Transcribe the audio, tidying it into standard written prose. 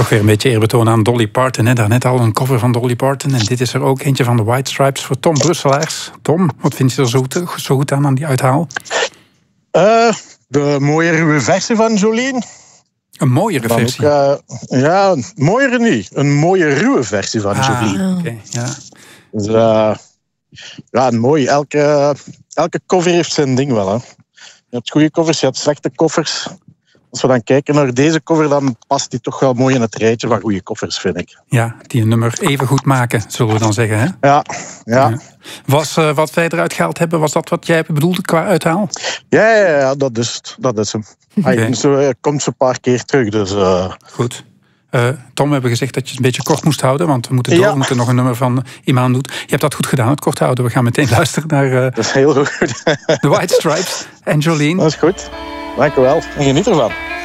Toch weer een beetje eerbetoon aan Dolly Parton. Hè? Daarnet al een cover van Dolly Parton. En dit is er ook eentje van de White Stripes voor Tom Brusselaars. Tom, wat vind je er zo goed aan die uithaal? De mooie ruwe versie van Jolene. Een mooiere versie? Ja, mooiere niet. Een mooie ruwe versie van Jolene. Okay, ja. Dus, ja, mooi. Elke cover heeft zijn ding wel. Hè. Je hebt goede covers, je hebt slechte covers. Als we dan kijken naar deze cover, dan past die toch wel mooi in het rijtje van goede covers, vind ik. Ja, die een nummer even goed maken, zullen we dan zeggen, hè? Ja. Was wat wij eruit gehaald hebben, was dat wat jij bedoelde qua uithaal? Ja, dat is hem. Hij komt zo een paar keer terug, dus... Goed. Tom, we hebben gezegd dat je het een beetje kort moest houden, want we moeten door. We moeten nog een nummer van Imaan doen. Je hebt dat goed gedaan, het kort houden. We gaan meteen luisteren naar... dat is heel goed. The White Stripes en Jolene. Dat is goed. Dank u wel. En geniet ervan.